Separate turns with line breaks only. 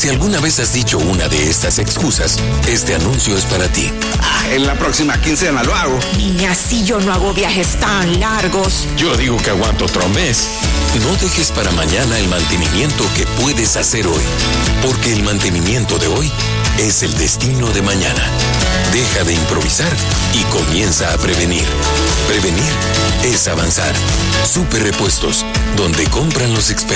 Si alguna vez has dicho una de estas excusas, este anuncio es para ti.
En la próxima quincena lo hago.
Niña, si yo no hago viajes tan largos.
Yo digo que aguanto otro mes. No dejes para mañana el mantenimiento que puedes hacer hoy, porque el mantenimiento de hoy es el destino de mañana. Deja de improvisar y comienza a prevenir. Prevenir es avanzar. Super Repuestos, donde compran los expertos.